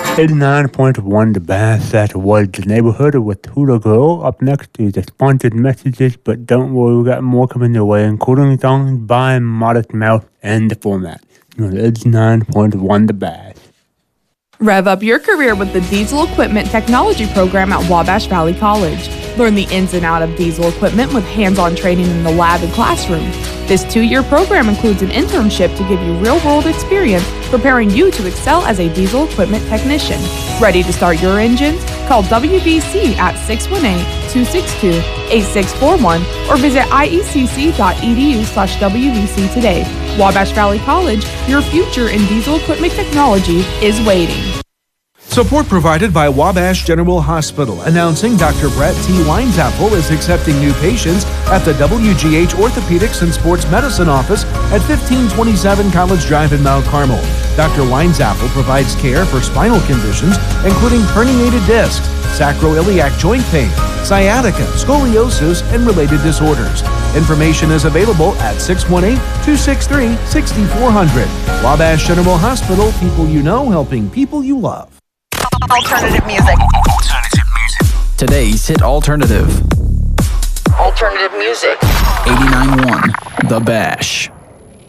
89.1 The Bass. That was the neighborhood with Hula Girl. Up next is the sponsored messages, but don't worry, we got more coming your way, including songs by Modest Mouse and The Format. 89.1 The Bass. Rev up your career with the Diesel Equipment Technology Program at Wabash Valley College. Learn the ins and outs of diesel equipment with hands-on training in the lab and classroom. This 2-year program includes an internship to give you real-world experience, preparing you to excel as a diesel equipment technician. Ready to start your engines? Call WVC at 618-262-8641 or visit iecc.edu/WVC today. Wabash Valley College, your future in diesel equipment technology is waiting. Support provided by Wabash General Hospital, announcing Dr. Brett T. Weinzapfel is accepting new patients at the WGH Orthopedics and Sports Medicine Office at 1527 College Drive in Mount Carmel. Dr. Weinzapfel provides care for spinal conditions, including herniated discs, sacroiliac joint pain, sciatica, scoliosis, and related disorders. Information is available at 618-263-6400. Wabash General Hospital, people you know helping people you love. Alternative music. Today's hit alternative. Alternative music. 89.1 The Bash.